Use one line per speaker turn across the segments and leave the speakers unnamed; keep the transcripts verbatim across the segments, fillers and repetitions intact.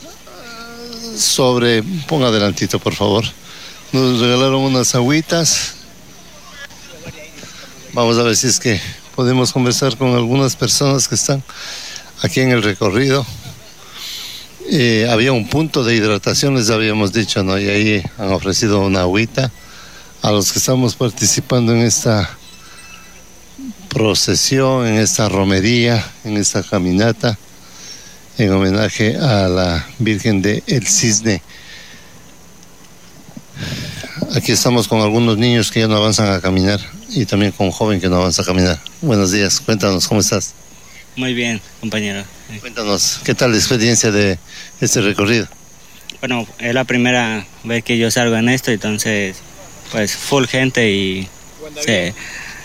sobre, ponga adelantito por favor, nos regalaron unas agüitas. Vamos a ver si es que podemos conversar con algunas personas que están aquí en el recorrido. Eh, había un punto de hidratación, les habíamos dicho, ¿no? Y ahí han ofrecido una agüita a los que estamos participando en esta procesión, en esta romería, en esta caminata, en homenaje a la Virgen de El Cisne. Aquí estamos con algunos niños que ya no avanzan a caminar y también con un joven que no avanza a caminar. Buenos días, cuéntanos, ¿cómo estás?
Muy bien, compañero.
Cuéntanos, ¿qué tal la experiencia de este recorrido?
Bueno, es la primera vez que yo salgo en esto, entonces, pues, full gente y se,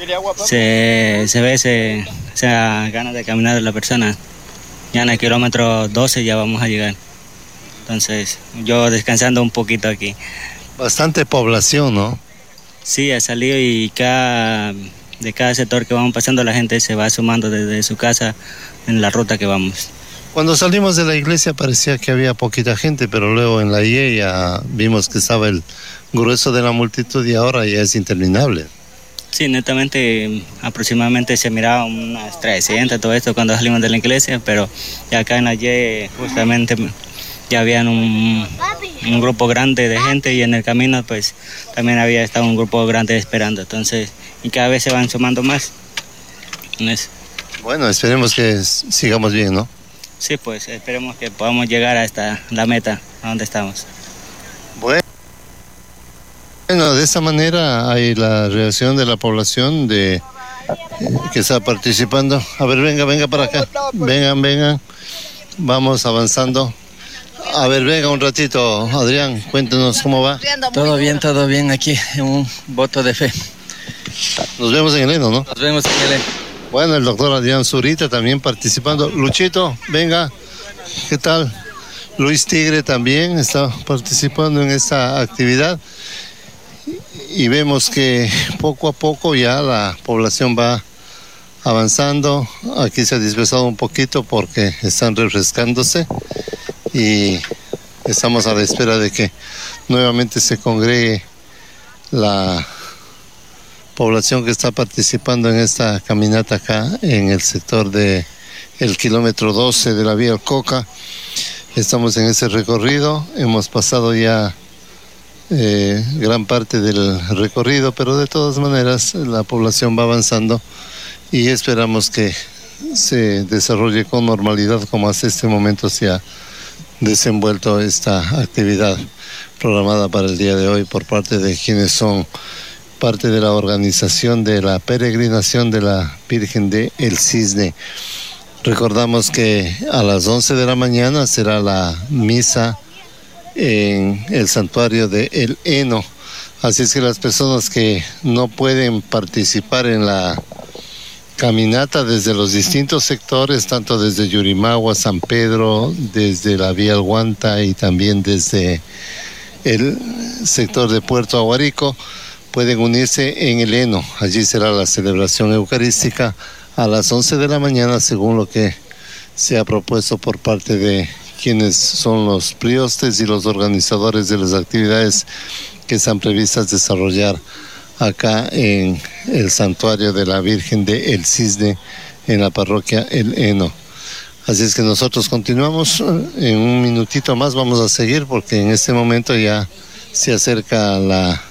se, se ve ese, esa ganas de caminar de la persona. Ya en el kilómetro doce ya vamos a llegar. Entonces, yo descansando un poquito aquí.
Bastante población, ¿no?
Sí, ha salido y cada, de cada sector que vamos pasando la gente se va sumando desde su casa en la ruta que vamos.
Cuando salimos de la iglesia parecía que había poquita gente, pero luego en la I E ya vimos que estaba el grueso de la multitud y ahora ya es interminable.
Sí, netamente aproximadamente se miraba unas trescientas, todo esto cuando salimos de la iglesia, pero ya acá en la I E justamente ya habían un, un grupo grande de gente y en el camino pues también había estado un grupo grande esperando, entonces, y cada vez se van sumando más. Entonces,
bueno, esperemos que sigamos bien, ¿no?
Sí, pues esperemos que podamos llegar hasta la meta, a donde estamos.
Bueno. Bueno, de esta manera hay la reacción de la población de eh, que está participando. A ver, venga, venga para acá. Vengan, vengan. Vamos avanzando. A ver, venga un ratito, Adrián, cuéntanos cómo va.
Todo bien, todo bien aquí, en un voto de fe.
Nos vemos en el Eno, ¿no?
Nos vemos en el Eno.
Bueno, el doctor Adrián Zurita también participando. Luchito, venga, ¿qué tal? Luis Tigre también está participando en esta actividad. Y vemos que poco a poco ya la población va avanzando. Aquí se ha dispersado un poquito porque están refrescándose y estamos a la espera de que nuevamente se congregue la población que está participando en esta caminata acá en el sector de el kilómetro doce de la vía Alcoca. Estamos en ese recorrido, hemos pasado ya eh, gran parte del recorrido, pero de todas maneras la población va avanzando y esperamos que se desarrolle con normalidad como hasta este momento se ha desenvuelto esta actividad programada para el día de hoy por parte de quienes son parte de la organización de la peregrinación de la Virgen de El Cisne. Recordamos que a las once de la mañana será la misa en el santuario de El Eno. Así es que las personas que no pueden participar en la caminata desde los distintos sectores, tanto desde Yurimagua, San Pedro, desde la vía Alguanta y también desde el sector de Puerto Aguarico, pueden unirse en El Eno. Allí será la celebración eucarística a las once de la mañana, según lo que se ha propuesto por parte de quienes son los priostes y los organizadores de las actividades que están previstas desarrollar acá en el santuario de la Virgen de El Cisne, en la parroquia El Eno. Así es que nosotros continuamos, en un minutito más vamos a seguir porque en este momento ya se acerca la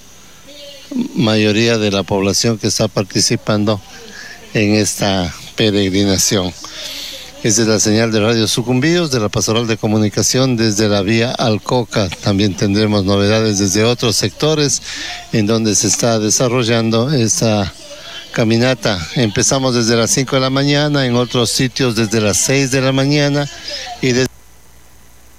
mayoría de la población que está participando en esta peregrinación. Esa es la señal de Radio Sucumbíos de la Pastoral de Comunicación desde la vía Alcoca. También tendremos novedades desde otros sectores en donde se está desarrollando esta caminata. Empezamos desde las cinco de la mañana, en otros sitios desde las seis de la mañana y desde